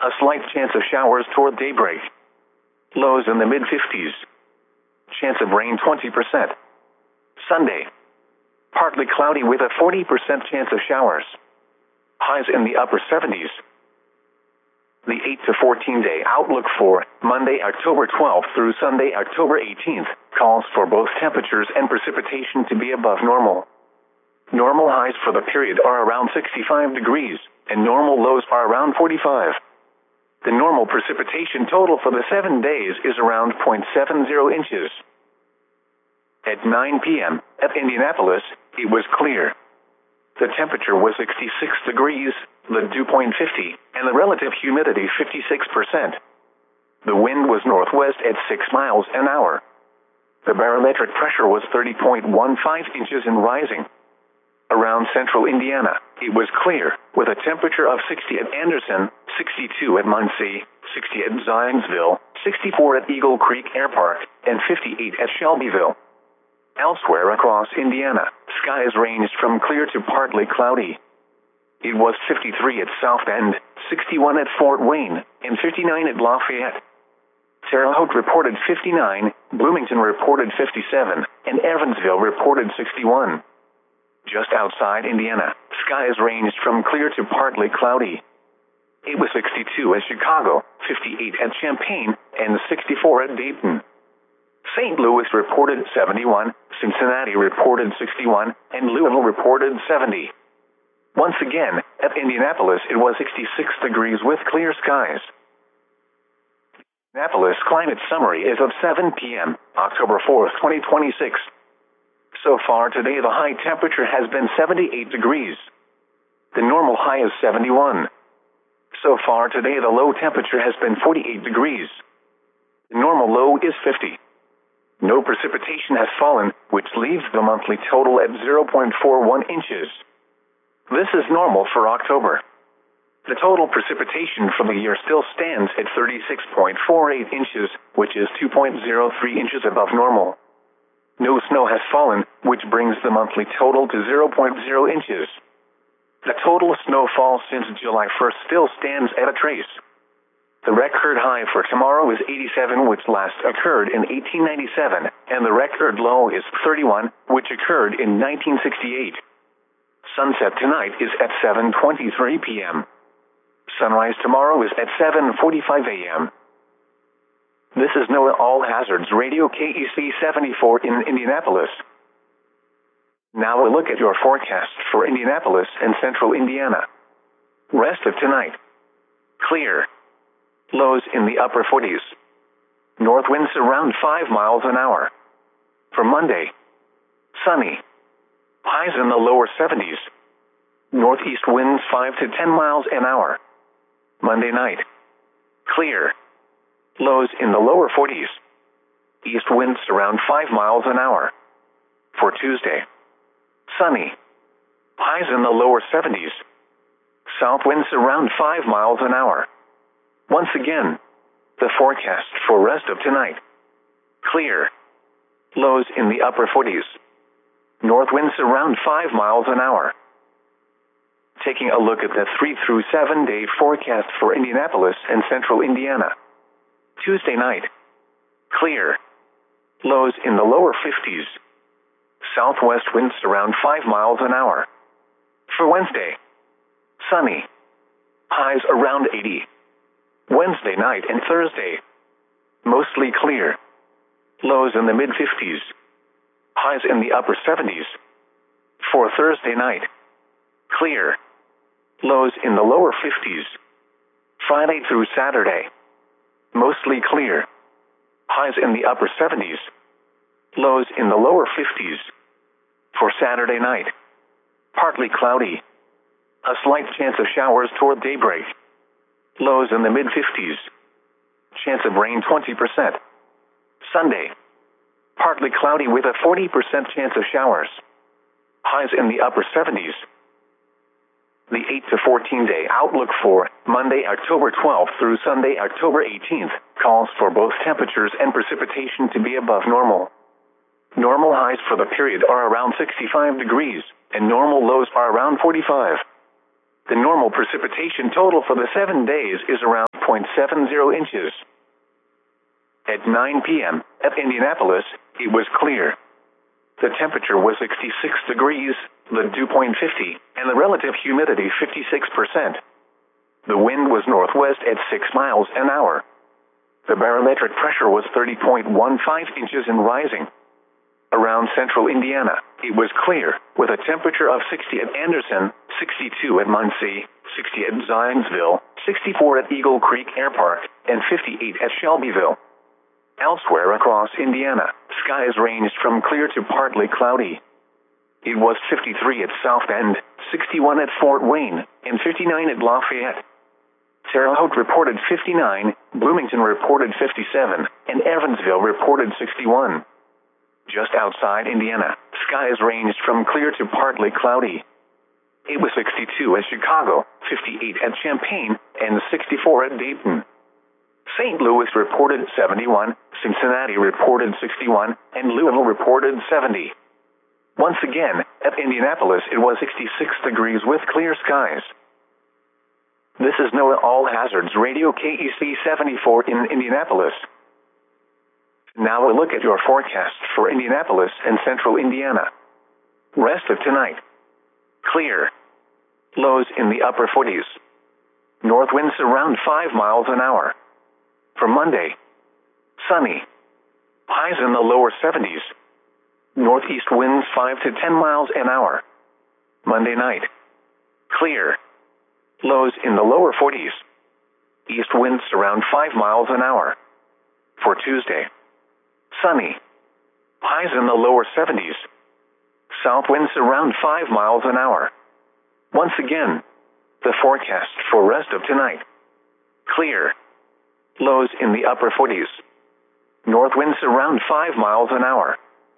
A slight chance of showers toward daybreak. Lows in the mid-50s. Chance of rain 20%. Sunday. Partly cloudy with a 40% chance of showers. Highs in the upper 70s. The 8 to 14 day outlook for Monday, October 12th through Sunday, October 18th, calls for both temperatures and precipitation to be above normal. Normal highs for the period are around 65 degrees, and normal lows are around 45. The normal precipitation total for the 7 days is around 0.70 inches. At 9 p.m., at Indianapolis, it was clear. The temperature was 66 degrees, the dew point 50, and the relative humidity 56%. The wind was northwest at 6 miles an hour. The barometric pressure was 30.15 inches and rising. Around central Indiana, it was clear, with a temperature of 60 at Anderson, 62 at Muncie, 60 at Zionsville, 64 at Eagle Creek Air Park, and 58 at Shelbyville. Elsewhere across Indiana, skies ranged from clear to partly cloudy. It was 53 at South Bend, 61 at Fort Wayne, and 59 at Lafayette. Terre Haute reported 59, Bloomington reported 57, and Evansville reported 61. Just outside Indiana, skies ranged from clear to partly cloudy. It was 62 at Chicago, 58 at Champaign, and 64 at Dayton. St. Louis reported 71, Cincinnati reported 61, and Louisville reported 70. Once again, at Indianapolis it was 66 degrees with clear skies. Indianapolis climate summary is of 7 p.m., October 4th, 2026. So far today the high temperature has been 78 degrees. The normal high is 71. So far today the low temperature has been 48 degrees. The normal low is 50. No precipitation has fallen, which leaves the monthly total at 0.41 inches. This is normal for October. The total precipitation for the year still stands at 36.48 inches, which is 2.03 inches above normal. No snow has fallen, which brings the monthly total to 0.0 inches. The total snowfall since July 1st still stands at a trace. The record high for tomorrow is 87, which last occurred in 1897, and the record low is 31, which occurred in 1968. Sunset tonight is at 7:23 p.m. Sunrise tomorrow is at 7:45 a.m. This is NOAA All Hazards Radio KEC 74 in Indianapolis. Now a look at your forecast for Indianapolis and central Indiana. Rest of tonight. Clear. Lows in the upper 40s. North winds around 5 miles an hour. For Monday, sunny. Highs in the lower 70s. Northeast winds 5 to 10 miles an hour. Monday night, clear. Lows in the lower 40s. East winds around 5 miles an hour. For Tuesday, sunny. Highs in the lower 70s. South winds around 5 miles an hour. Once again, the forecast for rest of tonight. Clear. Lows in the upper 40s. North winds around 5 miles an hour. Taking a look at the 3 through 7 day forecast for Indianapolis and central Indiana. Tuesday night. Clear. Lows in the lower 50s. Southwest winds around 5 miles an hour. For Wednesday. Sunny. Highs around 80. Wednesday night and Thursday. Mostly clear. Lows in the mid-50s. Highs in the upper 70s. For Thursday night. Clear. Lows in the lower 50s. Friday through Saturday. Mostly clear. Highs in the upper 70s. Lows in the lower 50s. For Saturday night. Partly cloudy. A slight chance of showers toward daybreak. Lows in the mid-50s. Chance of rain 20%. Sunday. Partly cloudy with a 40% chance of showers. Highs in the upper 70s. The 8 to 14 day outlook for Monday, October 12th through Sunday, October 18th, calls for both temperatures and precipitation to be above normal. Normal highs for the period are around 65 degrees, and normal lows are around 45. The normal precipitation total for the 7 days is around 0.70 inches. At 9 p.m. at Indianapolis, it was clear. The temperature was 66 degrees, the dew point 50, and the relative humidity 56%. The wind was northwest at 6 miles an hour. The barometric pressure was 30.15 inches and rising. Around central Indiana, it was clear, with a temperature of 60 at Anderson, 62 at Muncie, 60 at Zionsville, 64 at Eagle Creek Air Park, and 58 at Shelbyville. Elsewhere across Indiana, skies ranged from clear to partly cloudy. It was 53 at South Bend, 61 at Fort Wayne, and 59 at Lafayette. Terre Haute reported 59, Bloomington reported 57, and Evansville reported 61. Just outside Indiana, skies ranged from clear to partly cloudy. It was 62 at Chicago, 58 at Champaign, and 64 at Dayton. St. Louis reported 71, Cincinnati reported 61, and Louisville reported 70. Once again, at Indianapolis it was 66 degrees with clear skies. This is NOAA All Hazards Radio KEC 74 in Indianapolis. Now a look at your forecast for Indianapolis and central Indiana. Rest of tonight. Clear. Lows in the upper 40s. North winds around 5 miles an hour. For Monday, sunny. Highs in the lower 70s. Northeast winds 5 to 10 miles an hour. Monday night, clear. Lows in the lower 40s. East winds around 5 miles an hour. For Tuesday, sunny. Highs in the lower 70s. South winds around 5 miles an hour. Once again, the forecast for rest of tonight. Clear. Lows in the upper 40s. North winds around 5 miles an hour.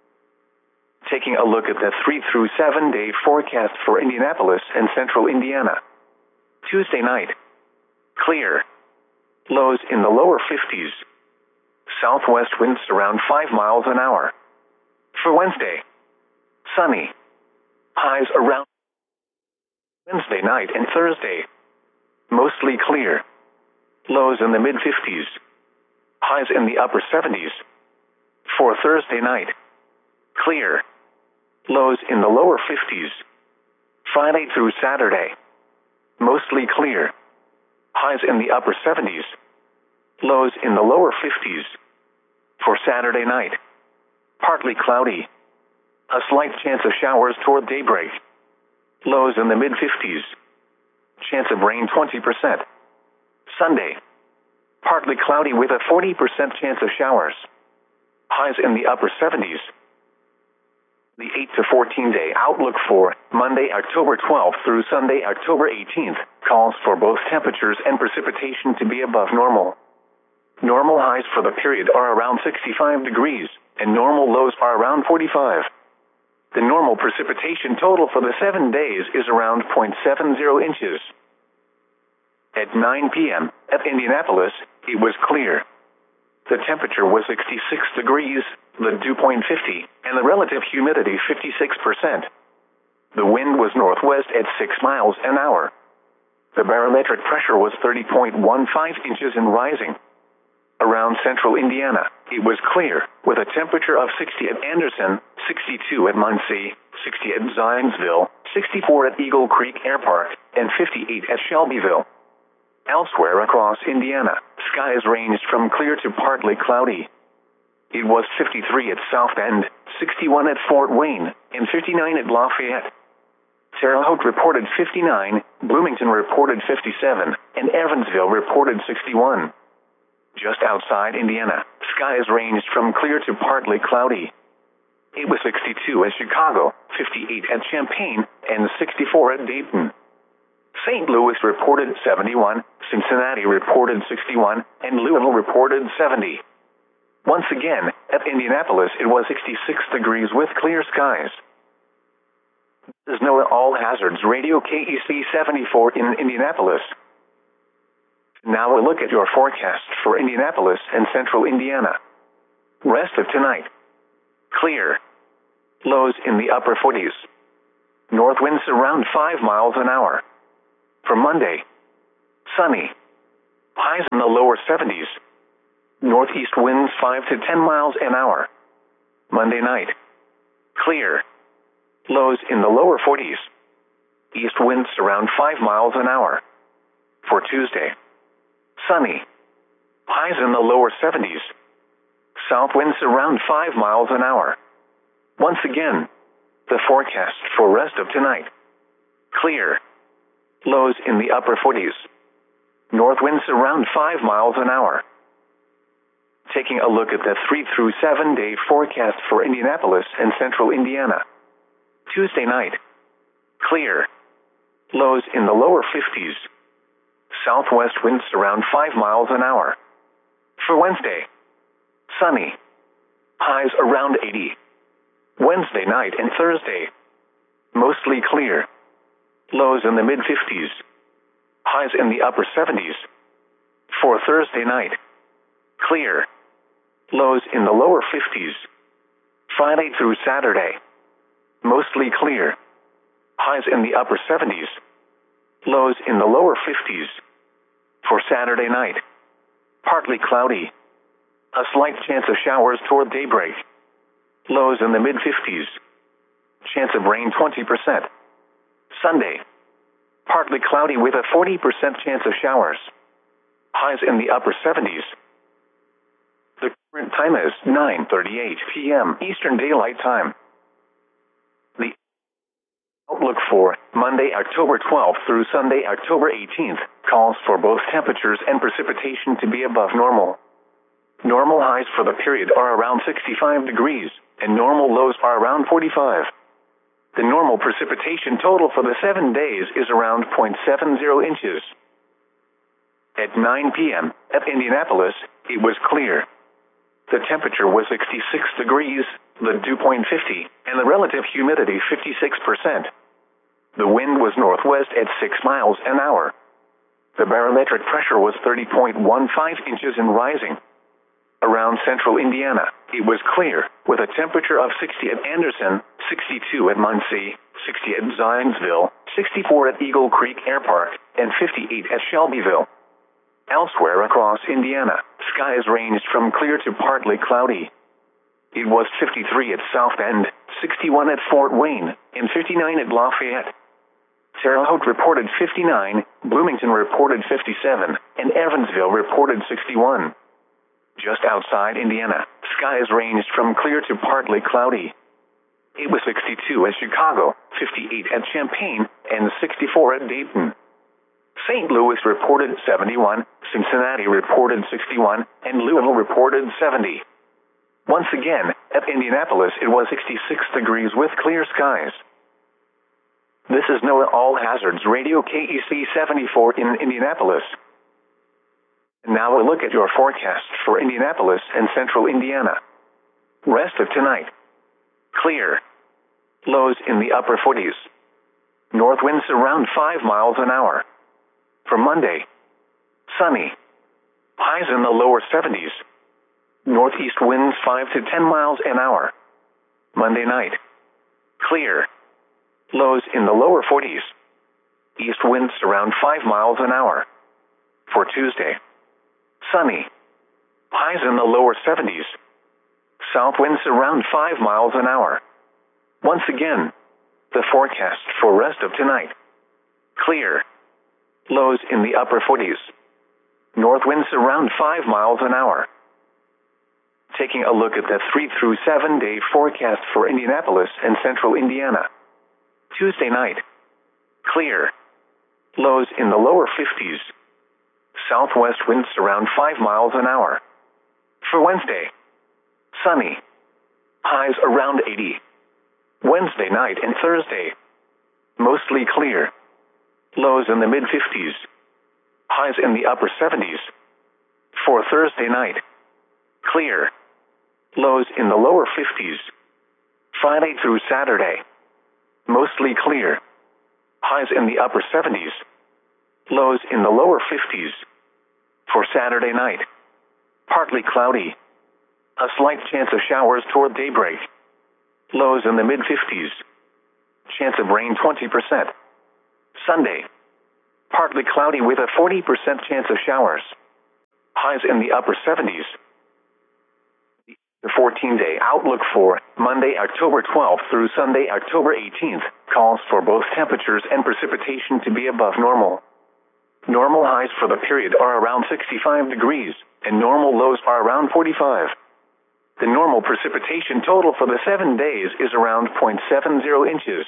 Taking a look at the 3 through 7 day forecast for Indianapolis and central Indiana. Tuesday night, clear. Lows in the lower 50s. Southwest winds around 5 miles an hour. For Wednesday, sunny. Highs around Wednesday night and Thursday. Mostly clear. Lows in the mid-50s. Highs in the upper 70s. For Thursday night, clear. Lows in the lower 50s. Friday through Saturday, mostly clear. Highs in the upper 70s. Lows in the lower 50s. For Saturday night, partly cloudy. A slight chance of showers toward daybreak. Lows in the mid-50s. Chance of rain 20%. Sunday, partly cloudy with a 40% chance of showers. Highs in the upper 70s. The 8 to 14 day outlook for Monday, October 12th through Sunday, October 18th calls for both temperatures and precipitation to be above normal. Normal highs for the period are around 65 degrees, and normal lows are around 45. The normal precipitation total for the 7 days is around 0.70 inches. At 9 p.m. at Indianapolis, it was clear. The temperature was 66 degrees, the dew point 50, and the relative humidity 56%. The wind was northwest at 6 miles an hour. The barometric pressure was 30.15 inches and rising. Around central Indiana, it was clear, with a temperature of 60 at Anderson, 62 at Muncie, 60 at Zionsville, 64 at Eagle Creek Air Park, and 58 at Shelbyville. Elsewhere across Indiana, skies ranged from clear to partly cloudy. It was 53 at South Bend, 61 at Fort Wayne, and 59 at Lafayette. Terre Haute reported 59, Bloomington reported 57, and Evansville reported 61. Just outside Indiana, skies ranged from clear to partly cloudy. It was 62 at Chicago, 58 at Champaign, and 64 at Dayton. St. Louis reported 71, Cincinnati reported 61, and Louisville reported 70. Once again, at Indianapolis it was 66 degrees with clear skies. This is NOAA All Hazards Radio KEC 74 in Indianapolis. Now a look at your forecast for Indianapolis and central Indiana. Rest of tonight. Clear. Lows in the upper 40s. North winds around 5 miles an hour. For Monday, sunny. Highs in the lower 70s. Northeast winds 5 to 10 miles an hour. Monday night. Clear. Lows in the lower 40s. East winds around 5 miles an hour. For Tuesday. Sunny. Highs in the lower 70s. South winds around 5 miles an hour. Once again, the forecast for rest of tonight. Clear. Lows in the upper 40s. North winds around 5 miles an hour. Taking a look at the 3 through 7 day forecast for Indianapolis and central Indiana. Tuesday night. Clear. Lows in the lower 50s. Southwest winds around 5 miles an hour. For Wednesday. Sunny. Highs around 80. Wednesday night and Thursday. Mostly clear. Lows in the mid-50s. Highs in the upper 70s. For Thursday night. Clear. Lows in the lower 50s. Friday through Saturday. Mostly clear. Highs in the upper 70s. Lows in the lower 50s. For Saturday night. Partly cloudy. A slight chance of showers toward daybreak. Lows in the mid-50s. Chance of rain 20%. Sunday. Partly cloudy with a 40% chance of showers. Highs in the upper 70s. The current time is 9:38 p.m. Eastern Daylight Time. The outlook for Monday, October 12th through Sunday, October 18th, calls for both temperatures and precipitation to be above normal. Normal highs for the period are around 65 degrees, and normal lows are around 45. The normal precipitation total for the 7 days is around 0.70 inches. At 9 p.m. at Indianapolis, it was clear. The temperature was 66 degrees, the dew point 50, and the relative humidity 56%. The wind was northwest at 6 miles an hour. The barometric pressure was 30.15 inches and rising. Around central Indiana, it was clear, with a temperature of 60 at Anderson, 62 at Muncie, 60 at Zionsville, 64 at Eagle Creek Air Park, and 58 at Shelbyville. Elsewhere across Indiana, skies ranged from clear to partly cloudy. It was 53 at South Bend, 61 at Fort Wayne, and 59 at Lafayette. Terre Haute reported 59, Bloomington reported 57, and Evansville reported 61. Just outside Indiana, skies ranged from clear to partly cloudy. It was 62 at Chicago, 58 at Champaign, and 64 at Dayton. St. Louis reported 71, Cincinnati reported 61, and Louisville reported 70. Once again, at Indianapolis it was 66 degrees with clear skies. This is NOAA All Hazards Radio KEC 74 in Indianapolis. Now a look at your forecast for Indianapolis and central Indiana. Rest of tonight. Clear. Lows in the upper 40s. North winds around 5 miles an hour. For Monday. Sunny. Highs in the lower 70s. Northeast winds 5 to 10 miles an hour. Monday night. Clear. Lows in the lower 40s. East winds around 5 miles an hour. For Tuesday. Sunny. Highs in the lower 70s. South winds around 5 miles an hour. Once again, the forecast for rest of tonight. Clear. Lows in the upper 40s. North winds around 5 miles an hour. Taking a look at the 3 through 7 day forecast for Indianapolis and central Indiana. Tuesday night. Clear. Lows in the lower 50s. Southwest winds around 5 miles an hour. For Wednesday. Sunny. Highs around 80. Wednesday night and Thursday. Mostly clear. Lows in the mid-50s. Highs in the upper 70s. For Thursday night. Clear. Lows in the lower 50s. Friday through Saturday. Mostly clear. Highs in the upper 70s. Lows in the lower 50s. For Saturday night. Partly cloudy. A slight chance of showers toward daybreak. Lows in the mid-50s. Chance of rain 20%. Sunday. Partly cloudy with a 40% chance of showers. highs in the upper 70s. The 14-day outlook for Monday, October 12th through Sunday, October 18th, calls for both temperatures and precipitation to be above normal. Normal highs for the period are around 65 degrees, and normal lows are around 45. The normal precipitation total for the 7 days is around 0.70 inches.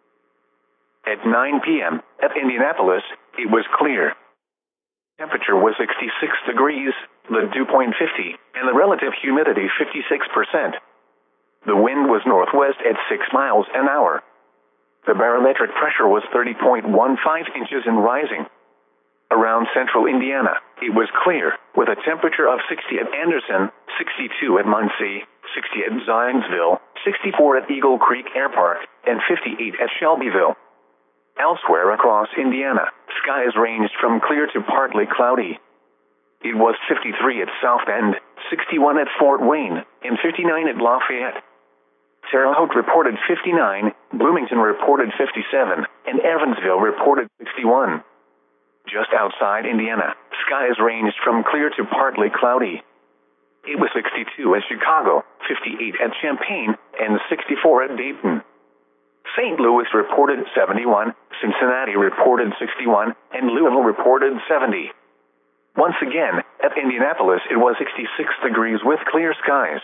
At 9 p.m. at Indianapolis, it was clear. Temperature was 66 degrees, the dew point 50, and the relative humidity 56%. The wind was northwest at 6 miles an hour. The barometric pressure was 30.15 inches and rising. Around central Indiana, it was clear, with a temperature of 60 at Anderson, 62 at Muncie, 60 at Zionsville, 64 at Eagle Creek Air Park, and 58 at Shelbyville. Elsewhere across Indiana, skies ranged from clear to partly cloudy. It was 53 at South Bend, 61 at Fort Wayne, and 59 at Lafayette. Terre Haute reported 59, Bloomington reported 57, and Evansville reported 61. Just outside Indiana, skies ranged from clear to partly cloudy. It was 62 at Chicago, 58 at Champaign, and 64 at Dayton. St. Louis reported 71, Cincinnati reported 61, and Louisville reported 70. Once again, at Indianapolis it was 66 degrees with clear skies.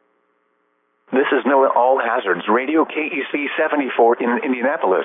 This is NOAA All Hazards Radio KEC 74 in Indianapolis.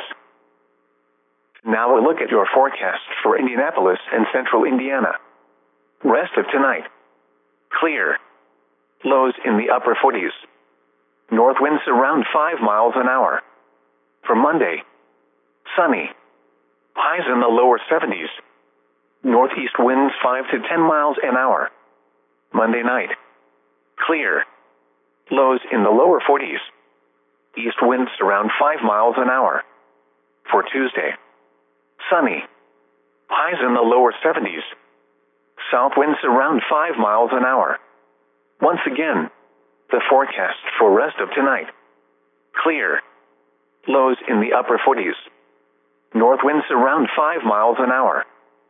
Now a look at your forecast for Indianapolis and central Indiana. Rest of tonight. Clear. Lows in the upper 40s. North winds around 5 miles an hour. For Monday, sunny. Highs in the lower 70s. Northeast winds 5 to 10 miles an hour. Monday night, clear. Lows in the lower 40s. East winds around 5 miles an hour. For Tuesday, sunny. Highs in the lower 70s. South winds around 5 miles an hour. Once again, the forecast for rest of tonight. Clear. Lows in the upper 40s. North winds around 5 miles an hour.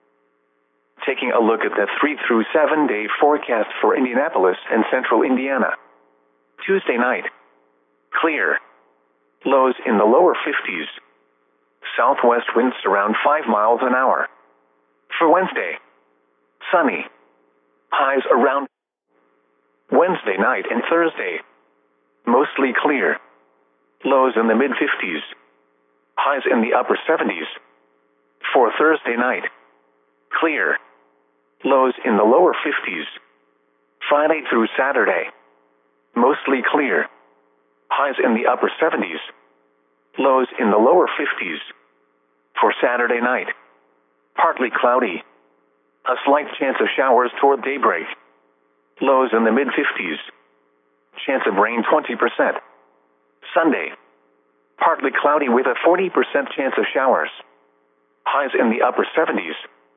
Taking a look at the 3 through 7 day forecast for Indianapolis and central Indiana. Tuesday night, clear. Lows in the lower 50s. Southwest winds around 5 miles an hour. For Wednesday, sunny. Highs around. Wednesday night and Thursday, mostly clear. Lows in the mid-50s. Highs in the upper 70s. For Thursday night, clear. Lows in the lower 50s. Friday through Saturday, mostly clear. Highs in the upper 70s. Lows in the lower 50s. For Saturday night, partly cloudy. A slight chance of showers toward daybreak. Lows in the mid-50s. Chance of rain 20%. Sunday, partly cloudy with a 40% chance of showers. Highs in the upper 70s.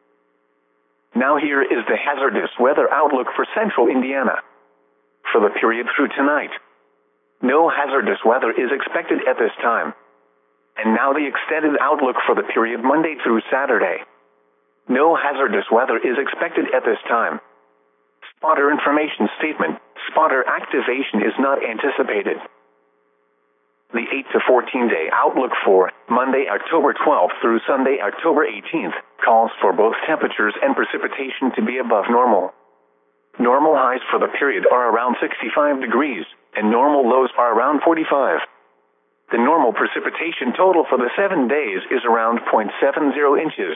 Now here is the hazardous weather outlook for central Indiana. For the period through tonight, no hazardous weather is expected at this time. And now the extended outlook for the period Monday through Saturday. No hazardous weather is expected at this time. Spotter information statement. Spotter activation is not anticipated. The 8 to 14 day outlook for Monday, October 12th through Sunday, October 18th, calls for both temperatures and precipitation to be above normal. Normal highs for the period are around 65 degrees, and normal lows are around 45. The normal precipitation total for the 7 days is around 0.70 inches.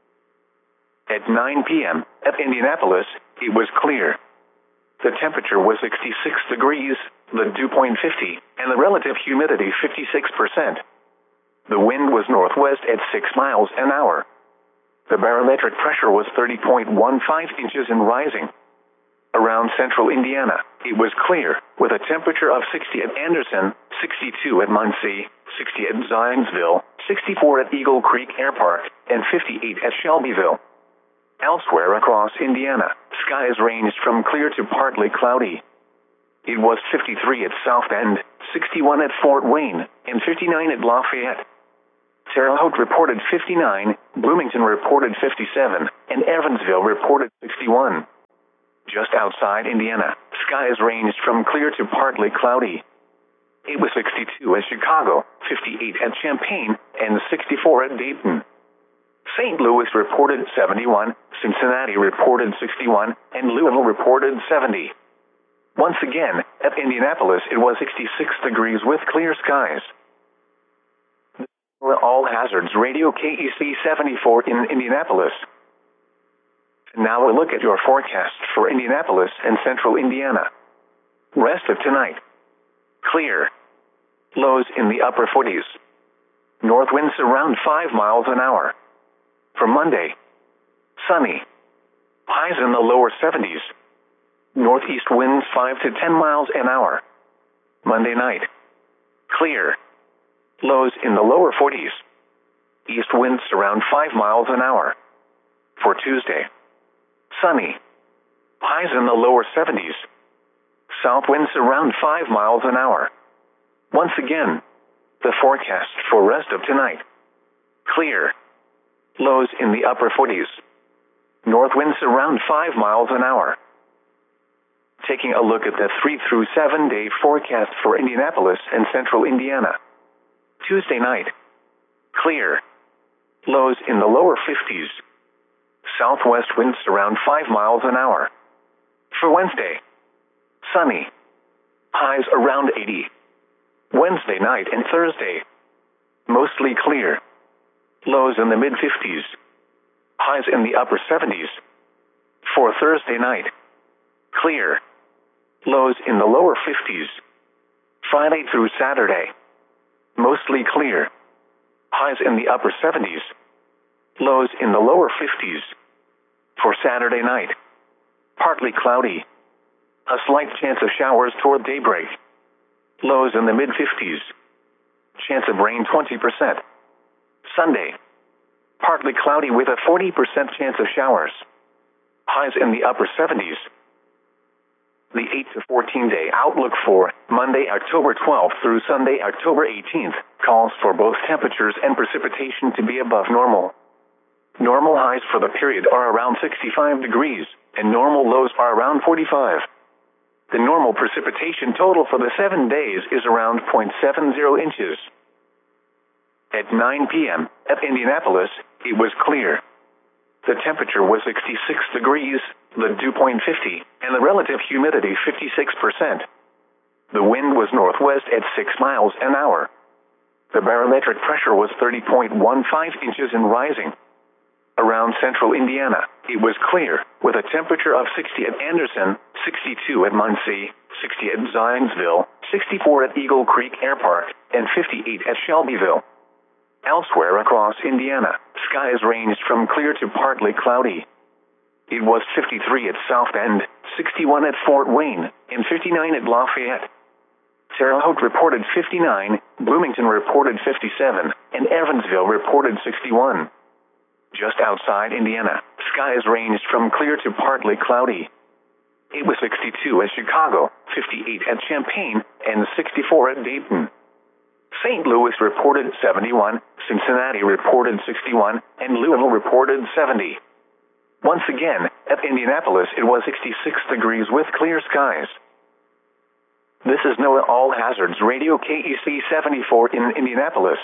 At 9 p.m. at Indianapolis, it was clear. The temperature was 66 degrees, the dew point 50, and the relative humidity 56%. The wind was northwest at 6 miles an hour. The barometric pressure was 30.15 inches and rising. Around central Indiana, it was clear, with a temperature of 60 at Anderson, 62 at Muncie, 60 at Zionsville, 64 at Eagle Creek Air Park, and 58 at Shelbyville. Elsewhere across Indiana, skies ranged from clear to partly cloudy. It was 53 at South Bend, 61 at Fort Wayne, and 59 at Lafayette. Terre Haute reported 59, Bloomington reported 57, and Evansville reported 61. Just outside Indiana, skies ranged from clear to partly cloudy. It was 62 at Chicago, 58 at Champaign, and 64 at Dayton. St. Louis reported 71, Cincinnati reported 61, and Louisville reported 70. Once again, at Indianapolis it was 66 degrees with clear skies. All Hazards Radio KEC 74 in Indianapolis. Now a look at your forecast for Indianapolis and central Indiana. Rest of tonight. Clear. Lows in the upper 40s. North winds around 5 miles an hour. For Monday. Sunny. Highs in the lower 70s. Northeast winds 5 to 10 miles an hour. Monday night. Clear. Lows in the lower 40s. East winds around 5 miles an hour. For Tuesday. Sunny. Highs in the lower 70s. South winds around 5 miles an hour. Once again, the forecast for rest of tonight. Clear. Lows in the upper 40s. North winds around 5 miles an hour. Taking a look at the 3 through 7 day forecast for Indianapolis and central Indiana. Tuesday night. Clear. Lows in the lower 50s. Southwest winds around 5 miles an hour. For Wednesday. Sunny. Highs around 80. Wednesday night and Thursday. Mostly clear. Lows in the mid-50s. Highs in the upper 70s. For Thursday night. Clear. Lows in the lower 50s. Friday through Saturday. Mostly clear. Highs in the upper 70s. Lows in the lower 50s. For Saturday night. Partly cloudy. A slight chance of showers toward daybreak. Lows in the mid-50s. Chance of rain 20%. Sunday. Partly cloudy with a 40% chance of showers. Highs in the upper 70s. The 8 to 14 day outlook for Monday, October 12th through Sunday, October 18th calls for both temperatures and precipitation to be above normal. Normal highs for the period are around 65 degrees, and normal lows are around 45. The normal precipitation total for the 7 days is around 0.70 inches. At 9 p.m. at Indianapolis, it was clear. The temperature was 66 degrees, the dew point 50, and the relative humidity 56%. The wind was northwest at 6 miles an hour. The barometric pressure was 30.15 inches and rising. Around central Indiana, it was clear, with a temperature of 60 at Anderson, 62 at Muncie, 60 at Zionsville, 64 at Eagle Creek Air Park, and 58 at Shelbyville. Elsewhere across Indiana, skies ranged from clear to partly cloudy. It was 53 at South Bend, 61 at Fort Wayne, and 59 at Lafayette. Terre Haute reported 59, Bloomington reported 57, and Evansville reported 61. Just outside Indiana, skies ranged from clear to partly cloudy. It was 62 at Chicago, 58 at Champaign, and 64 at Dayton. St. Louis reported 71, Cincinnati reported 61, and Louisville reported 70. Once again, at Indianapolis it was 66 degrees with clear skies. This is NOAA All Hazards Radio KEC 74 in Indianapolis.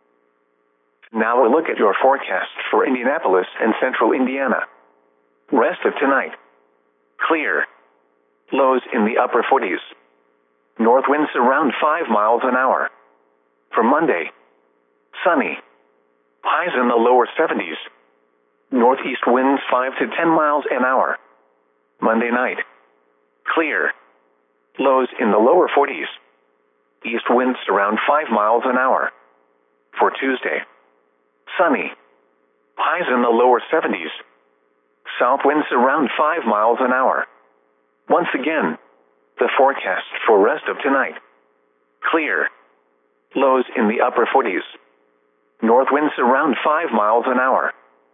Now a look at your forecast for Indianapolis and central Indiana. Rest of tonight. Clear. Lows in the upper 40s. North winds around 5 miles an hour. For Monday. Sunny. Highs in the lower 70s. Northeast winds 5 to 10 miles an hour. Monday night. Clear. Lows in the lower 40s. East winds around 5 miles an hour. For Tuesday. Sunny. Highs in the lower 70s. South winds around 5 miles an hour. Once again, the forecast for rest of tonight. Clear. Lows in the upper 40s. North winds around 5 miles an hour.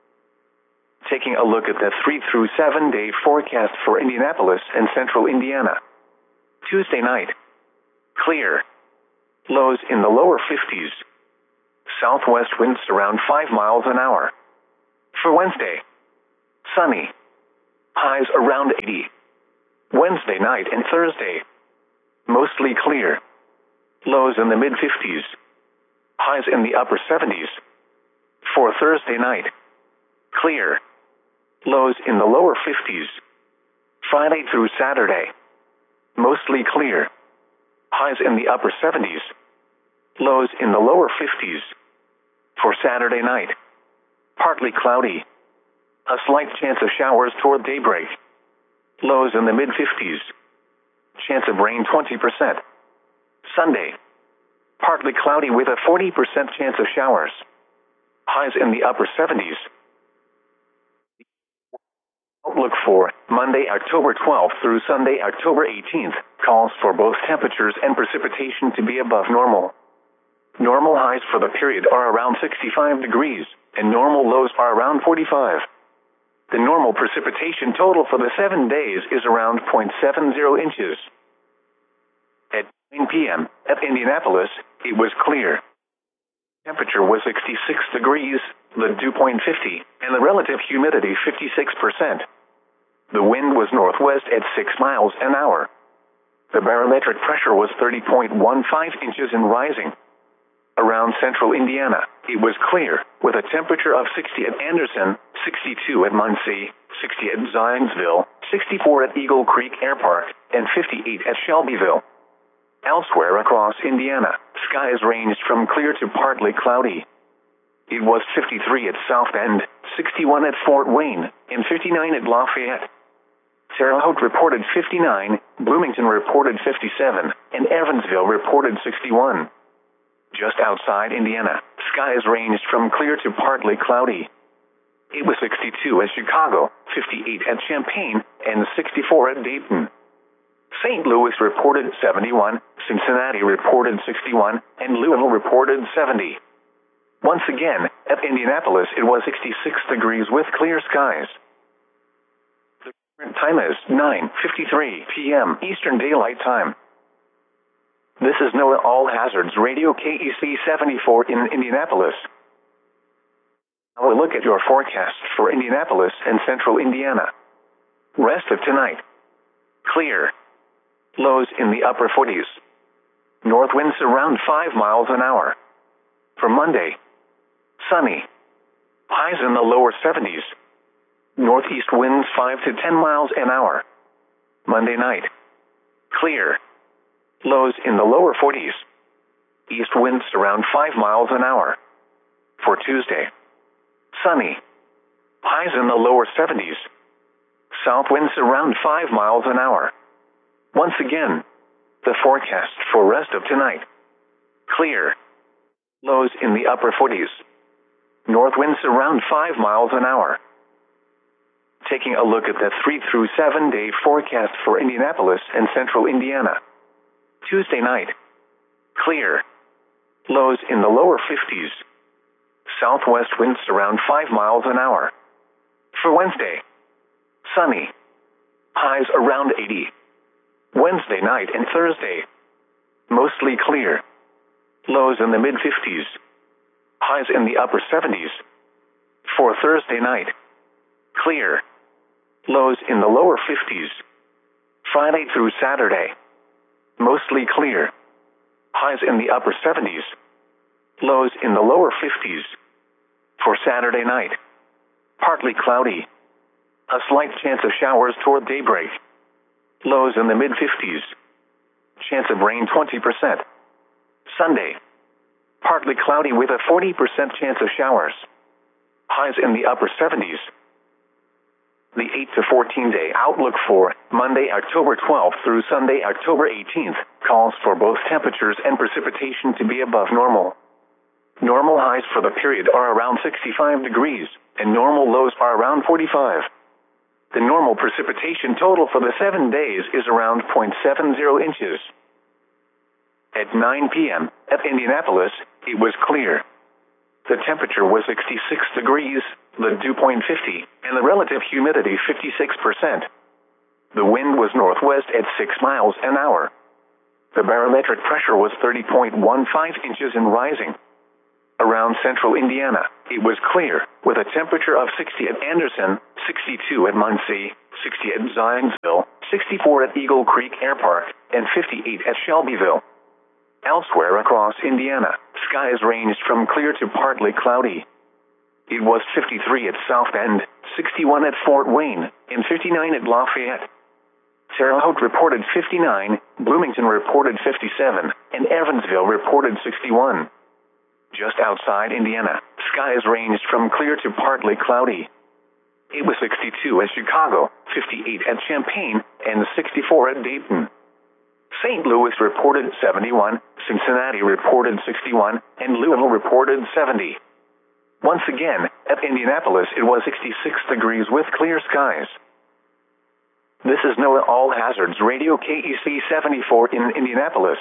Taking a look at the 3 through 7 day forecast for Indianapolis and central Indiana. Tuesday night. Clear. Lows in the lower 50s. Southwest winds around 5 miles an hour. For Wednesday. Sunny. Highs around 80. Wednesday night and Thursday, mostly clear. Lows in the mid-50s. Highs in the upper 70s. For Thursday night, clear. Lows in the lower 50s. Friday through Saturday, mostly clear. Highs in the upper 70s. Lows in the lower 50s. For Saturday night, partly cloudy. A slight chance of showers toward daybreak. Lows in the mid-50s. Chance of rain 20%. Sunday, partly cloudy with a 40% chance of showers. Highs in the upper 70s. Outlook for Monday, October 12th through Sunday, October 18th, calls for both temperatures and precipitation to be above normal. Normal highs for the period are around 65 degrees, and normal lows are around 45. The normal precipitation total for the 7 days is around 0.70 inches. At 9 p.m. at Indianapolis, it was clear. Temperature was 66 degrees, the dew point 50, and the relative humidity 56%. The wind was northwest at 6 miles an hour. The barometric pressure was 30.15 inches and rising. Around central Indiana, it was clear, with a temperature of 60 at Anderson, 62 at Muncie, 60 at Zionsville, 64 at Eagle Creek Air Park, and 58 at Shelbyville. Elsewhere across Indiana, skies ranged from clear to partly cloudy. It was 53 at South Bend, 61 at Fort Wayne, and 59 at Lafayette. Terre Haute reported 59, Bloomington reported 57, and Evansville reported 61. Just outside Indiana, skies ranged from clear to partly cloudy. It was 62 at Chicago, 58 at Champaign, and 64 at Dayton. St. Louis reported 71, Cincinnati reported 61, and Louisville reported 70. Once again, at Indianapolis it was 66 degrees with clear skies. The current time is 9:53 p.m. Eastern Daylight Time. This is NOAA All Hazards Radio KEC 74 in Indianapolis. Now a look at your forecast for Indianapolis and central Indiana. Rest of tonight. Clear. Lows in the upper 40s. North winds around 5 miles an hour. For Monday, sunny. Highs in the lower 70s. Northeast winds 5 to 10 miles an hour. Monday night, clear. Lows in the lower 40s. East winds around 5 miles an hour. For Tuesday, sunny. Highs in the lower 70s. South winds around 5 miles an hour. Once again, the forecast for rest of tonight. Clear. Lows in the upper 40s. North winds around 5 miles an hour. Taking a look at the 3 through 7 day forecast for Indianapolis and central Indiana. Tuesday night, clear. Lows in the lower 50s. Southwest winds around 5 miles an hour. For Wednesday, sunny. Highs around 80. Wednesday night and Thursday, mostly clear. Lows in the mid-50s. Highs in the upper 70s. For Thursday night, clear. Lows in the lower 50s. Friday through Saturday, mostly clear. Highs in the upper 70s. Lows in the lower 50s. For Saturday night, partly cloudy. A slight chance of showers toward daybreak. Lows in the mid-50s. Chance of rain 20%. Sunday, partly cloudy with a 40% chance of showers. Highs in the upper 70s. The 8 to 14 day outlook for Monday, October 12th through Sunday, October 18th, calls for both temperatures and precipitation to be above normal. Normal highs for the period are around 65 degrees, and normal lows are around 45. The normal precipitation total for the 7 days is around 0.70 inches. At 9 p.m. at Indianapolis, it was clear. The temperature was 66 degrees, the dew point 50, and the relative humidity 56%. The wind was northwest at 6 miles an hour. The barometric pressure was 30.15 inches and rising. Around central Indiana, it was clear, with a temperature of 60 at Anderson, 62 at Muncie, 60 at Zionsville, 64 at Eagle Creek Air Park, and 58 at Shelbyville. Elsewhere across Indiana, skies ranged from clear to partly cloudy. It was 53 at South Bend, 61 at Fort Wayne, and 59 at Lafayette. Terre Haute reported 59, Bloomington reported 57, and Evansville reported 61. Just outside Indiana, skies ranged from clear to partly cloudy. It was 62 at Chicago, 58 at Champaign, and 64 at Dayton. St. Louis reported 71, Cincinnati reported 61, and Louisville reported 70. Once again, at Indianapolis it was 66 degrees with clear skies. This is NOAA All Hazards Radio KEC 74 in Indianapolis.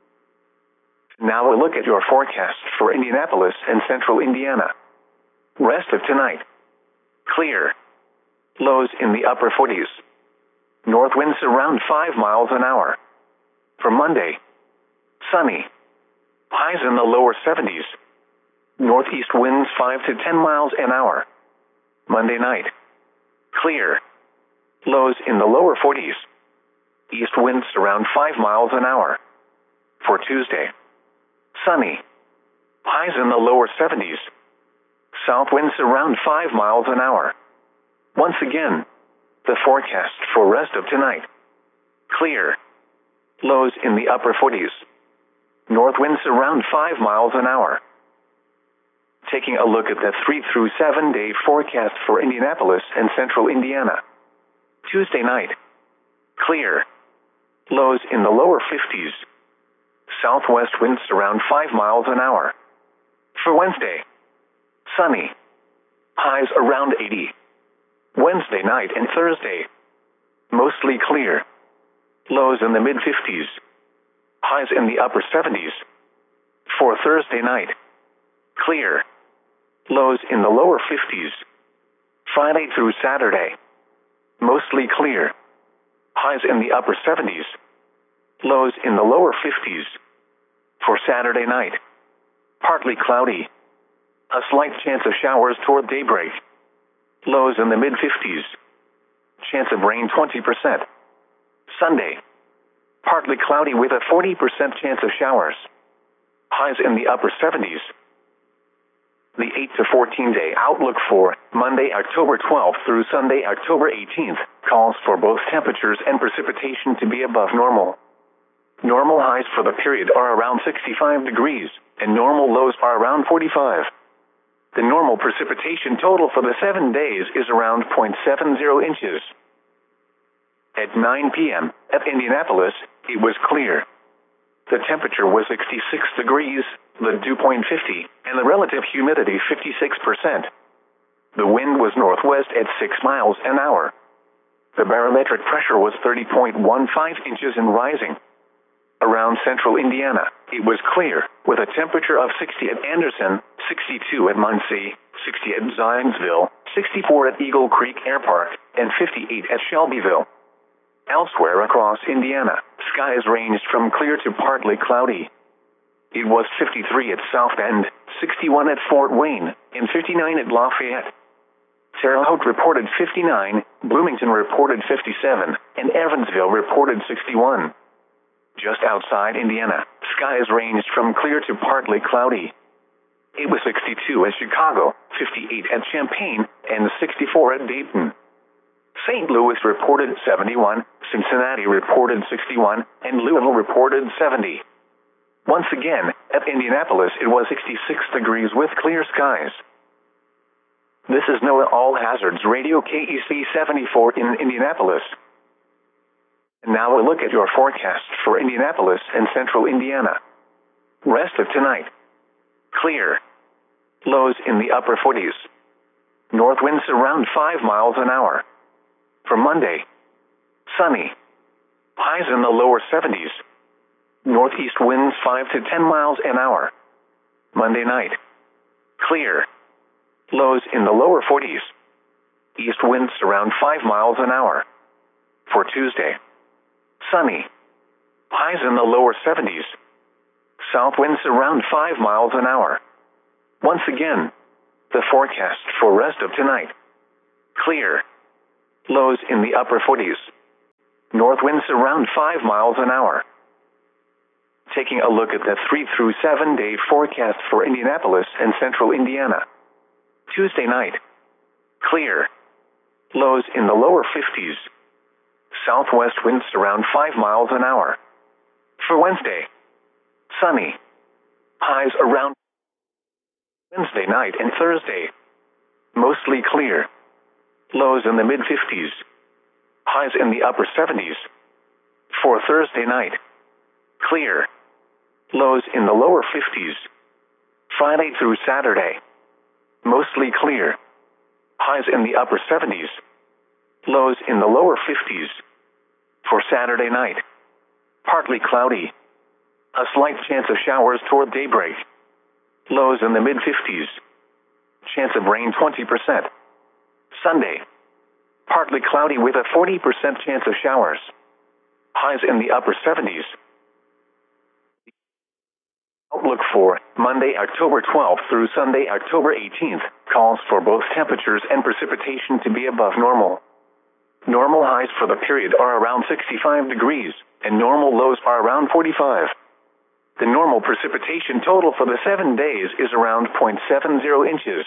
Now a look at your forecast for Indianapolis and central Indiana. Rest of tonight. Clear. Lows in the upper 40s. North winds around 5 miles an hour. For Monday. Sunny. Highs in the lower 70s. Northeast winds 5 to 10 miles an hour. Monday night. Clear. Lows in the lower 40s. East winds around 5 miles an hour. For Tuesday. Sunny. Highs in the lower 70s. South winds around 5 miles an hour. Once again, the forecast for rest of tonight. Clear. Lows in the upper 40s. North winds around 5 miles an hour. Taking a look at the 3 through 7 day forecast for Indianapolis and central Indiana. Tuesday night. Clear. Lows in the lower 50s. Southwest winds around 5 miles an hour. For Wednesday. Sunny. Highs around 80. Wednesday night and Thursday. Mostly clear. Lows in the mid-50s. Highs in the upper 70s. For Thursday night. Clear. Lows in the lower 50s. Friday through Saturday. Mostly clear. Highs in the upper 70s. Lows in the lower 50s. For Saturday night. Partly cloudy. A slight chance of showers toward daybreak. Lows in the mid-50s. Chance of rain 20%. Sunday. Partly cloudy with a 40% chance of showers. Highs in the upper 70s. The 8 to 14 day outlook for Monday, October 12th through Sunday, October 18th, calls for both temperatures and precipitation to be above normal. Normal highs for the period are around 65 degrees, and normal lows are around 45. The normal precipitation total for the 7 days is around 0.70 inches. At 9 p.m., at Indianapolis, it was clear. The temperature was 66 degrees, the dew point 50, and the relative humidity 56%. The wind was northwest at 6 miles an hour. The barometric pressure was 30.15 inches and rising. Around central Indiana, it was clear, with a temperature of 60 at Anderson, 62 at Muncie, 60 at Zionsville, 64 at Eagle Creek Air Park, and 58 at Shelbyville. Elsewhere across Indiana, skies ranged from clear to partly cloudy. It was 53 at South Bend, 61 at Fort Wayne, and 59 at Lafayette. Terre Haute reported 59, Bloomington reported 57, and Evansville reported 61. Just outside Indiana, skies ranged from clear to partly cloudy. It was 62 at Chicago, 58 at Champaign, and 64 at Dayton. St. Louis reported 71, Cincinnati reported 61, and Louisville reported 70. Once again, at Indianapolis it was 66 degrees with clear skies. This is NOAA All Hazards Radio KEC 74 in Indianapolis. And now a look at your forecast for Indianapolis and central Indiana. Rest of tonight. Clear. Lows in the upper 40s. North winds around 5 miles an hour. For Monday. Sunny. Highs in the lower 70s. Northeast winds 5 to 10 miles an hour. Monday night. Clear. Lows in the lower 40s. East winds around 5 miles an hour. For Tuesday. Sunny. Highs in the lower 70s. South winds around 5 miles an hour. Once again, the forecast for rest of tonight. Clear. Lows in the upper 40s. North winds around 5 miles an hour. Taking a look at the 3 through 7 day forecast for Indianapolis and central Indiana. Tuesday night. Clear. Lows in the lower 50s. Southwest winds around 5 miles an hour. For Wednesday. Sunny. Highs around Wednesday night and Thursday. Mostly clear. Lows in the mid-50s. Highs in the upper 70s. For Thursday night. Clear. Lows in the lower 50s. Friday through Saturday. Mostly clear. Highs in the upper 70s. Lows in the lower 50s. For Saturday night. Partly cloudy. A slight chance of showers toward daybreak. Lows in the mid-50s. Chance of rain 20%. Sunday. Partly cloudy with a 40% chance of showers. Highs in the upper 70s. Outlook for Monday, October 12th through Sunday, October 18th, calls for both temperatures and precipitation to be above normal. Normal highs for the period are around 65 degrees, and normal lows are around 45. The normal precipitation total for the 7 days is around 0.70 inches.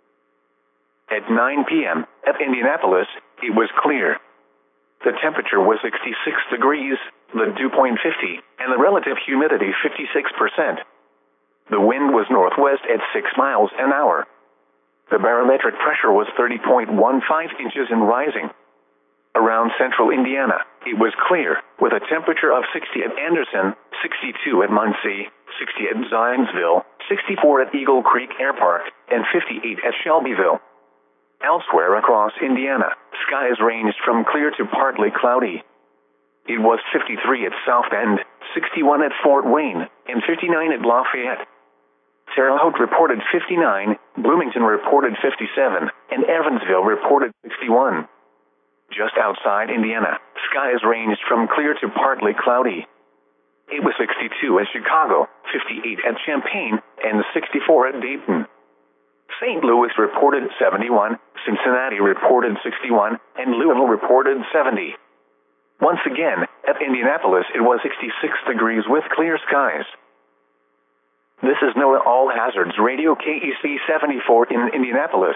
At 9 p.m. at Indianapolis, it was clear. The temperature was 66 degrees, the dew point 50, and the relative humidity 56%. The wind was northwest at 6 miles an hour. The barometric pressure was 30.15 inches and rising. Around central Indiana, it was clear, with a temperature of 60 at Anderson, 62 at Muncie, 60 at Zionsville, 64 at Eagle Creek Air Park, and 58 at Shelbyville. Elsewhere across Indiana, skies ranged from clear to partly cloudy. It was 53 at South Bend, 61 at Fort Wayne, and 59 at Lafayette. Terre Haute reported 59, Bloomington reported 57, and Evansville reported 61. Just outside Indiana, skies ranged from clear to partly cloudy. It was 62 at Chicago, 58 at Champaign, and 64 at Dayton. St. Louis reported 71, Cincinnati reported 61, and Louisville reported 70. Once again, at Indianapolis it was 66 degrees with clear skies. This is NOAA All Hazards Radio KEC 74 in Indianapolis.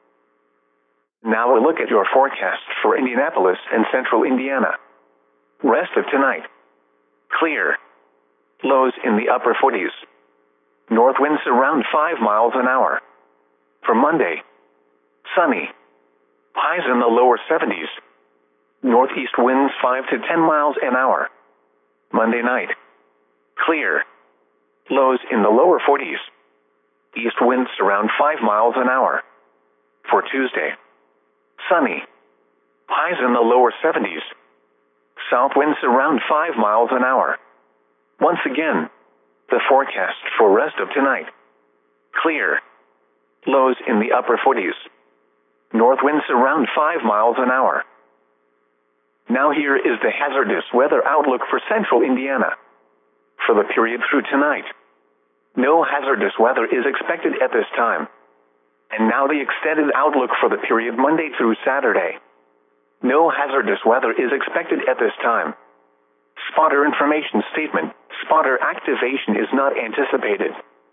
Now a look at your forecast for Indianapolis and central Indiana. Rest of tonight. Clear. Lows in the upper 40s. North winds around 5 miles an hour. For Monday. Sunny. Highs in the lower 70s. Northeast winds 5 to 10 miles an hour. Monday night. Clear. Lows in the lower 40s. East winds around 5 miles an hour. For Tuesday. Sunny. Highs in the lower 70s. South winds around 5 miles an hour. Once again, the forecast for rest of tonight. Clear. Lows in the upper 40s. North winds around 5 miles an hour. Now here is the hazardous weather outlook for central Indiana. For the period through tonight. No hazardous weather is expected at this time. And now the extended outlook for the period Monday through Saturday. No hazardous weather is expected at this time. Spotter information statement. Spotter activation is not anticipated.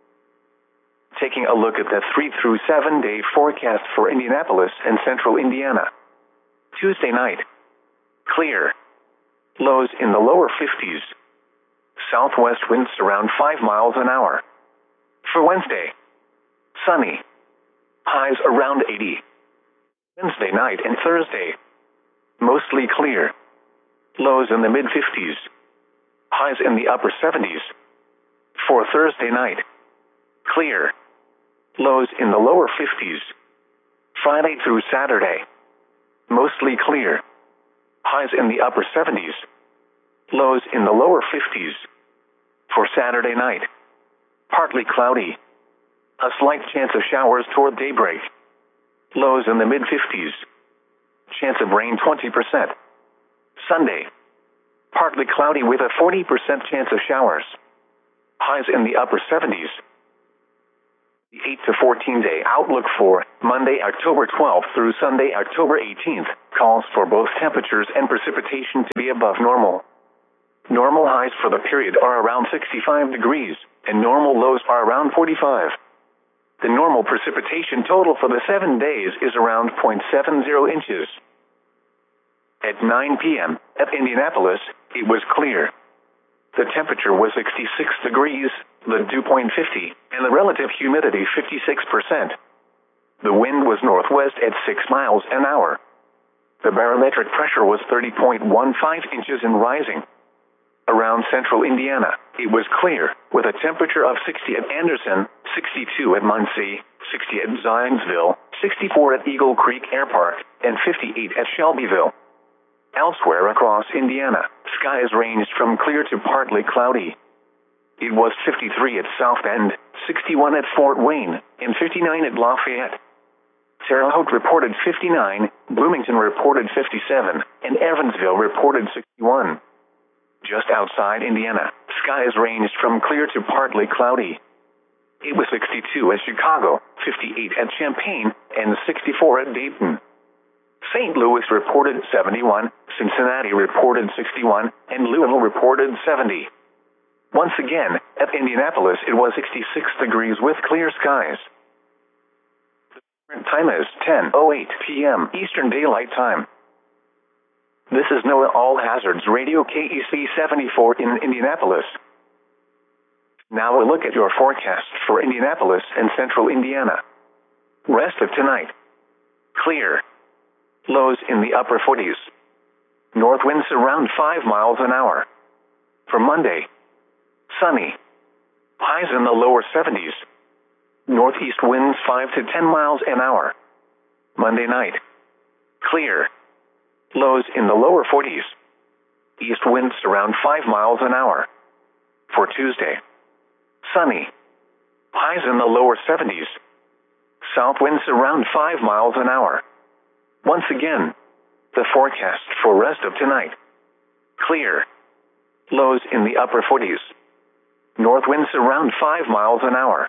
Taking a look at the 3 through 7 day forecast for Indianapolis and central Indiana. Tuesday night. Clear. Lows in the lower 50s. Southwest winds around 5 miles an hour. For Wednesday. Sunny. Highs around 80. Wednesday night and Thursday. Mostly clear. Lows in the mid-50s. Highs in the upper 70s. For Thursday night. Clear. Lows in the lower 50s. Friday through Saturday. Mostly clear. Highs in the upper 70s. Lows in the lower 50s. For Saturday night. Partly cloudy. A slight chance of showers toward daybreak. Lows in the mid-50s. Chance of rain 20%. Sunday. Partly cloudy with a 40% chance of showers. Highs in the upper 70s. The 8 to 14 day outlook for Monday, October 12th through Sunday, October 18th, calls for both temperatures and precipitation to be above normal. Normal highs for the period are around 65 degrees, and normal lows are around 45. The normal precipitation total for the 7 days is around 0.70 inches. At 9 p.m. at Indianapolis, it was clear. The temperature was 66 degrees, the dew point 50, and the relative humidity 56%. The wind was northwest at 6 miles an hour. The barometric pressure was 30.15 inches and rising. Around central Indiana, it was clear, with a temperature of 60 at Anderson, 62 at Muncie, 60 at Zionsville, 64 at Eagle Creek Air Park, and 58 at Shelbyville. Elsewhere across Indiana, skies ranged from clear to partly cloudy. It was 53 at South Bend, 61 at Fort Wayne, and 59 at Lafayette. Terre Haute reported 59, Bloomington reported 57, and Evansville reported 61. Just outside Indiana, skies ranged from clear to partly cloudy. It was 62 at Chicago, 58 at Champaign, and 64 at Dayton. St. Louis reported 71, Cincinnati reported 61, and Louisville reported 70. Once again, at Indianapolis, it was 66 degrees with clear skies. The current time is 10:08 p.m. Eastern Daylight Time. This is NOAA All Hazards Radio KEC 74 in Indianapolis. Now a look at your forecast for Indianapolis and central Indiana. Rest of tonight. Clear. Lows in the upper 40s. North winds around 5 miles an hour. For Monday. Sunny. Highs in the lower 70s. Northeast winds 5 to 10 miles an hour. Monday night. Clear. Lows in the lower 40s. East winds around 5 miles an hour. For Tuesday. Sunny. Highs in the lower 70s. South winds around 5 miles an hour. Once again, the forecast for rest of tonight. Clear. Lows in the upper 40s. North winds around 5 miles an hour.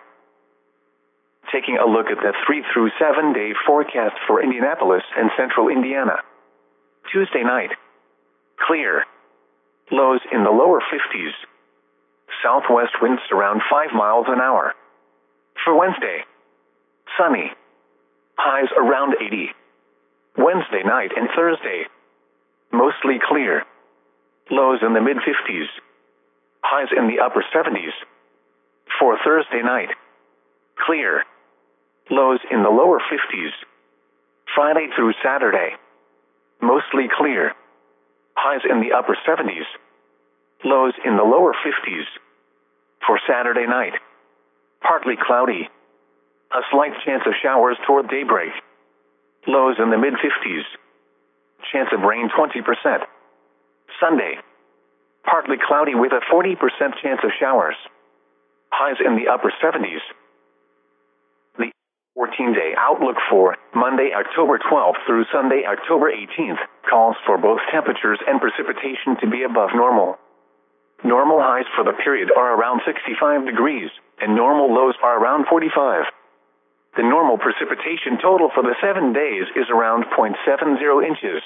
Taking a look at the 3 through 7 day forecast for Indianapolis and central Indiana. Tuesday night. Clear. Lows in the lower 50s. Southwest winds around 5 miles an hour. For Wednesday. Sunny. Highs around 80. Wednesday night and Thursday. Mostly clear. Lows in the mid-50s. Highs in the upper 70s. For Thursday night. Clear. Lows in the lower 50s. Friday through Saturday. Mostly clear. Highs in the upper 70s. Lows in the lower 50s. For Saturday night. Partly cloudy. A slight chance of showers toward daybreak. Lows in the mid-50s. Chance of rain 20%. Sunday. Partly cloudy with a 40% chance of showers. Highs in the upper 70s. The 14-day outlook for Monday, October 12th through Sunday, October 18th, calls for both temperatures and precipitation to be above normal. Normal highs for the period are around 65 degrees, and normal lows are around 45. The normal precipitation total for the 7 days is around 0.70 inches.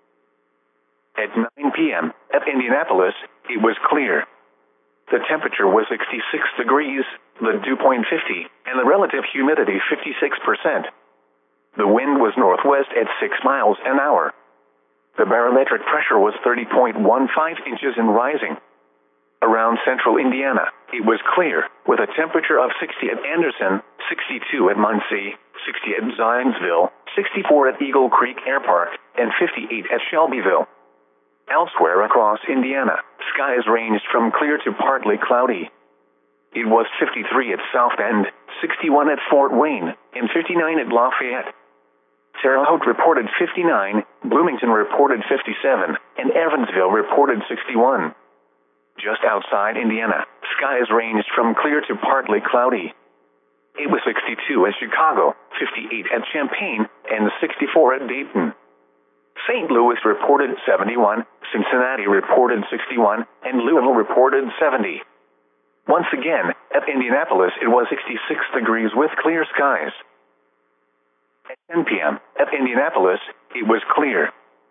At 9 p.m. at Indianapolis, it was clear. The temperature was 66 degrees, the dew point 50, and the relative humidity 56%. The wind was northwest at 6 miles an hour. The barometric pressure was 30.15 inches and rising. Around central Indiana, it was clear, with a temperature of 60 at Anderson, 62 at Muncie, 60 at Zionsville, 64 at Eagle Creek Air Park, and 58 at Shelbyville. Elsewhere across Indiana, skies ranged from clear to partly cloudy. It was 53 at South Bend, 61 at Fort Wayne, and 59 at Lafayette. Terre Haute reported 59, Bloomington reported 57, and Evansville reported 61. Just outside Indiana, skies ranged from clear to partly cloudy. It was 62 at Chicago, 58 at Champaign, and 64 at Dayton. St. Louis reported 71, Cincinnati reported 61, and Louisville reported 70. Once again, at Indianapolis, it was 66 degrees with clear skies. At 10 p.m. at Indianapolis, it was clear.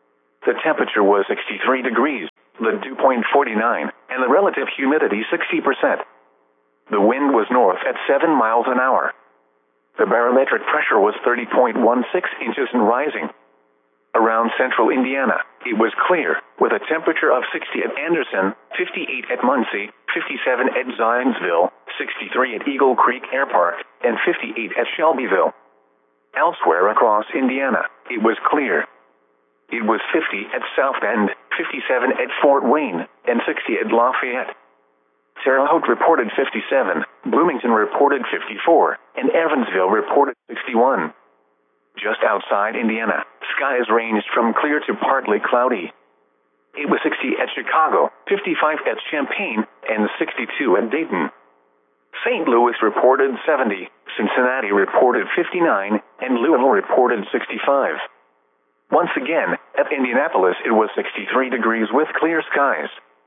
The temperature was 63 degrees, the dew point 49, and the relative humidity 60%. The wind was north at 7 miles an hour. The barometric pressure was 30.16 inches and rising. Around central Indiana, it was clear, with a temperature of 60 at Anderson, 58 at Muncie, 57 at Zionsville, 63 at Eagle Creek Air Park, and 58 at Shelbyville. Elsewhere across Indiana, it was clear. It was 50 at South Bend, 57 at Fort Wayne, and 60 at Lafayette. Terre Haute reported 57, Bloomington reported 54, and Evansville reported 61. Just outside Indiana, skies ranged from clear to partly cloudy. It was 60 at Chicago, 55 at Champaign, and 62 at Dayton. St. Louis reported 70, Cincinnati reported 59, and Louisville reported 65. Once again, at Indianapolis it was 63 degrees with clear skies.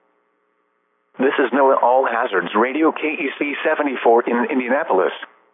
This is NOAA All Hazards Radio KEC 74 in Indianapolis.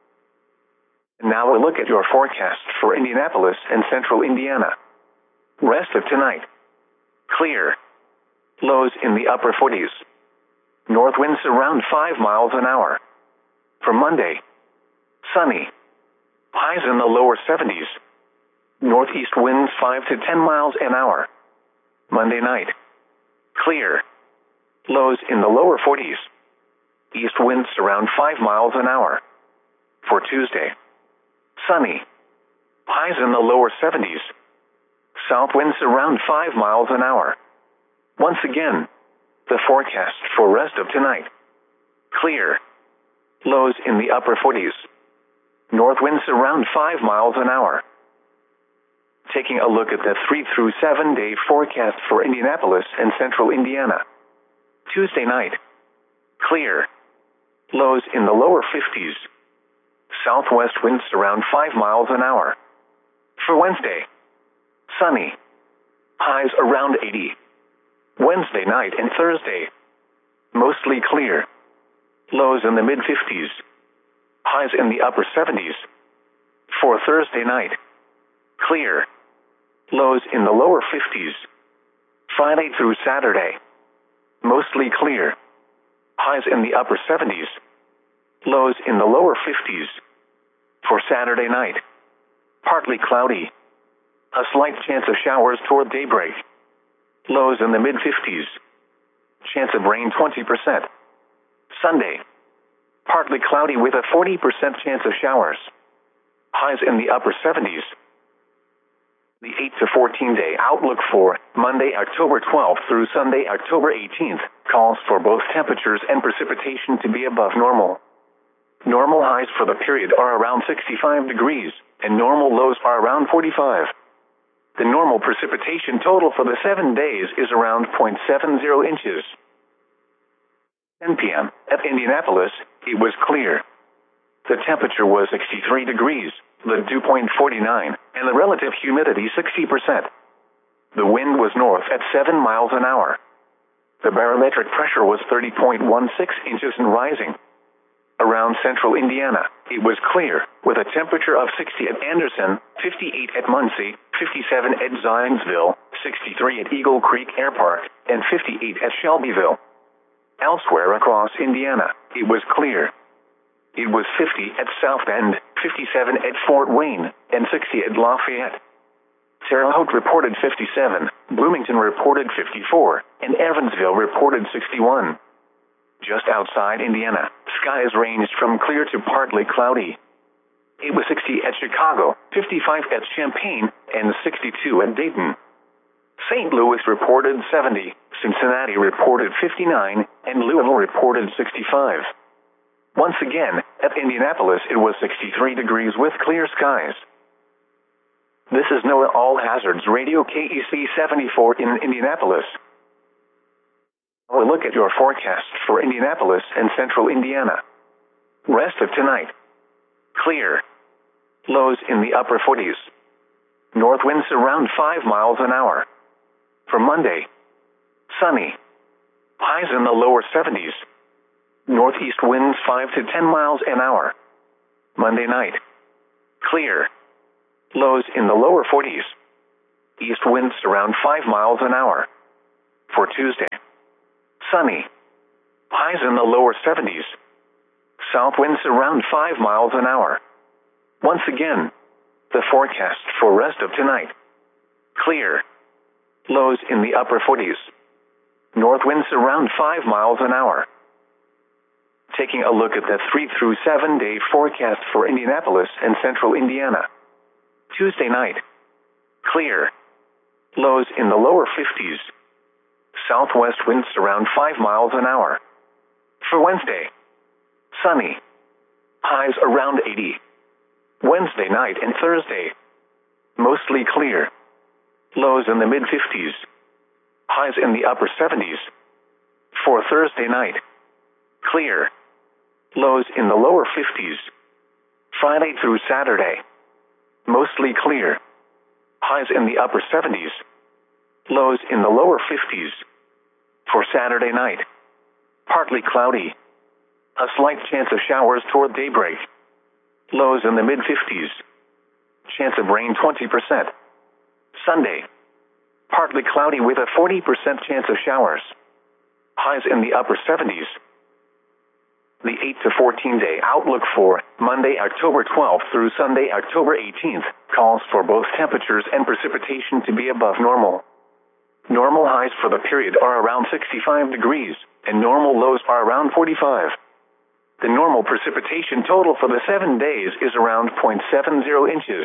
Now we'll look at your forecast for Indianapolis and central Indiana. Rest of tonight. Clear. Lows in the upper 40s. North winds around 5 miles an hour. For Monday. Sunny. Highs in the lower 70s. Northeast winds 5 to 10 miles an hour. Monday night. Clear. Lows in the lower 40s. East winds around 5 miles an hour. For Tuesday. Sunny. Highs in the lower 70s. South winds around 5 miles an hour. Once again, the forecast for rest of tonight. Clear. Lows in the upper 40s. North winds around 5 miles an hour. Taking a look at the 3 through 7 day forecast for Indianapolis and central Indiana. Tuesday night. Clear. Lows in the lower 50s. Southwest winds around 5 miles an hour. For Wednesday. Sunny. Highs around 80. Wednesday night and Thursday. Mostly clear. Lows in the mid-50s. Highs in the upper 70s. For Thursday night. Clear. Lows in the lower 50s. Friday through Saturday. Mostly clear. Highs in the upper 70s. Lows in the lower 50s. For Saturday night. Partly cloudy. A slight chance of showers toward daybreak. Lows in the mid-50s. Chance of rain 20%. Sunday. Partly cloudy with a 40% chance of showers. Highs in the upper 70s. The 8 to 14 day outlook for Monday, October 12th through Sunday, October 18th, calls for both temperatures and precipitation to be above normal. Normal highs for the period are around 65 degrees, and normal lows are around 45. The normal precipitation total for the 7 days is around 0.70 inches. 10 p.m. At Indianapolis, it was clear. The temperature was 63 degrees, the dew point 49, and the relative humidity 60%. The wind was north at 7 miles an hour. The barometric pressure was 30.16 inches and rising. Around central Indiana, it was clear, with a temperature of 60 at Anderson, 58 at Muncie, 57 at Zionsville, 63 at Eagle Creek Air Park, and 58 at Shelbyville. Elsewhere across Indiana, it was clear. It was 50 at South Bend, 57 at Fort Wayne, and 60 at Lafayette. Terre Haute reported 57, Bloomington reported 54, and Evansville reported 61. Just outside Indiana, skies ranged from clear to partly cloudy. It was 60 at Chicago, 55 at Champaign, and 62 at Dayton. St. Louis reported 70, Cincinnati reported 59, and Louisville reported 65. Once again, at Indianapolis it was 63 degrees with clear skies. This is NOAA All Hazards Radio KEC 74 in Indianapolis. We'll look at your forecast for Indianapolis and central Indiana. Rest of tonight. Clear. Lows in the upper 40s. North winds around 5 miles an hour. For Monday. Sunny. Highs in the lower 70s. Northeast winds 5 to 10 miles an hour. Monday night. Clear. Lows in the lower 40s. East winds around 5 miles an hour. For Tuesday, sunny. Highs in the lower 70s. South winds around 5 miles an hour. Once again, the forecast for rest of tonight. Clear. Lows in the upper 40s. North winds around 5 miles an hour. Taking a look at the 3 through 7 day forecast for Indianapolis and central Indiana. Tuesday night. Clear. Lows in the lower 50s. Southwest winds around 5 miles an hour. For Wednesday, sunny. Highs around 80. Wednesday night and Thursday, mostly clear. Lows in the mid-50s. Highs in the upper 70s. For Thursday night, clear. Lows in the lower 50s. Friday through Saturday, mostly clear. Highs in the upper 70s. Lows in the lower 50s. For Saturday night, partly cloudy. A slight chance of showers toward daybreak. Lows in the mid-50s. Chance of rain 20%. Sunday, partly cloudy with a 40% chance of showers. Highs in the upper 70s. The 8 to 14 day outlook for Monday, October 12th through Sunday, October 18th calls for both temperatures and precipitation to be above normal. Normal highs for the period are around 65 degrees, and normal lows are around 45. The normal precipitation total for the 7 days is around 0.70 inches.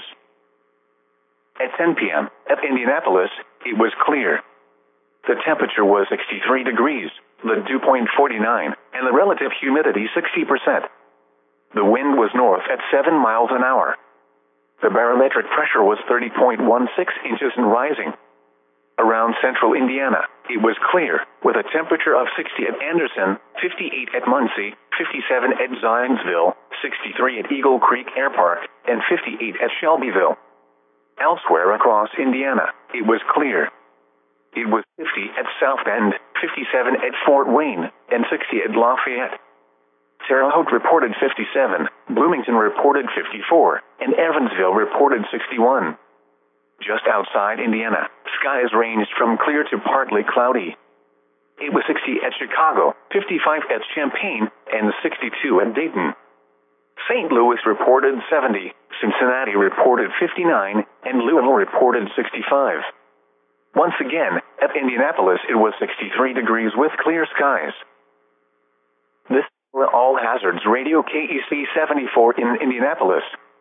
At 10 p.m. at Indianapolis, it was clear. The temperature was 63 degrees, the dew point 49, and the relative humidity 60%. The wind was north at 7 miles an hour. The barometric pressure was 30.16 inches and rising. Around central Indiana, it was clear, with a temperature of 60 at Anderson, 58 at Muncie, 57 at Zionsville, 63 at Eagle Creek Air Park, and 58 at Shelbyville. Elsewhere across Indiana, it was clear. It was 50 at South Bend, 57 at Fort Wayne, and 60 at Lafayette. Terre Haute reported 57, Bloomington reported 54, and Evansville reported 61. Just outside Indiana, skies ranged from clear to partly cloudy. It was 60 at Chicago, 55 at Champaign, and 62 at Dayton. St. Louis reported 70, Cincinnati reported 59, and Louisville reported 65. Once again, at Indianapolis it was 63 degrees with clear skies. This is All Hazards Radio KEC 74 in Indianapolis.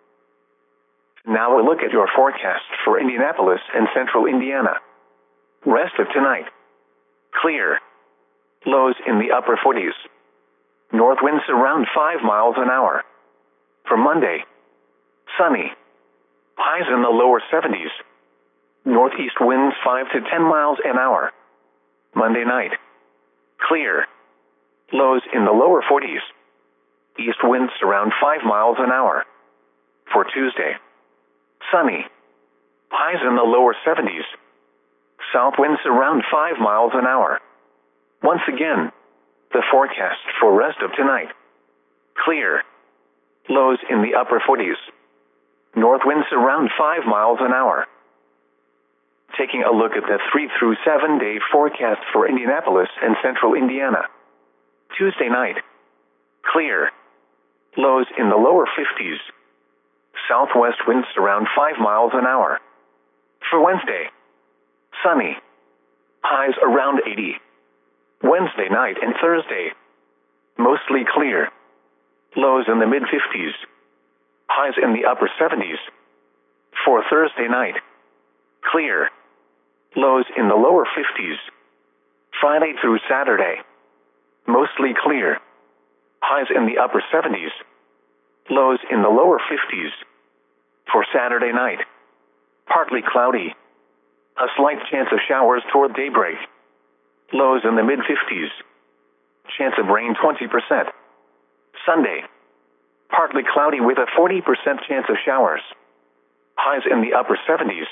Now a look at your forecast for Indianapolis and central Indiana. Rest of tonight. Clear. Lows in the upper 40s. North winds around 5 miles an hour. For Monday, sunny. Highs in the lower 70s. Northeast winds 5 to 10 miles an hour. Monday night, clear. Lows in the lower 40s. East winds around 5 miles an hour. For Tuesday, sunny. Highs in the lower 70s. South winds around 5 miles an hour. Once again, the forecast for rest of tonight. Clear. Lows in the upper 40s. North winds around 5 miles an hour. Taking a look at the 3 through 7 day forecast for Indianapolis and central Indiana. Tuesday night, clear. Lows in the lower 50s. Southwest winds around 5 miles an hour. For Wednesday, sunny. Highs around 80. Wednesday night and Thursday, mostly clear. Lows in the mid-50s. Highs in the upper 70s. For Thursday night, clear. Lows in the lower 50s. Friday through Saturday, mostly clear. Highs in the upper 70s. Lows in the lower 50s. For Saturday night, partly cloudy. A slight chance of showers toward daybreak. Lows in the mid-50s. Chance of rain 20%. Sunday, partly cloudy with a 40% chance of showers. Highs in the upper 70s.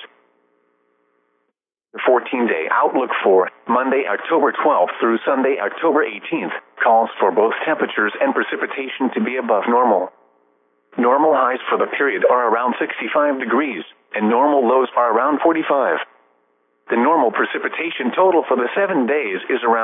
The 14-day outlook for Monday, October 12th through Sunday, October 18th calls for both temperatures and precipitation to be above normal. Normal highs for the period are around 65 degrees, and normal lows are around 45. The normal precipitation total for the 7 days is around